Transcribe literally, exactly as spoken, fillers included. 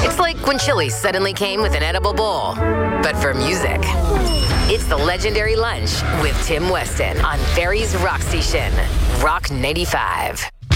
It's like when Chili suddenly came with an edible bowl, but for music. It's the Legendary Lunch with Tim Weston on Barry's Rock Station, Rock ninety-five.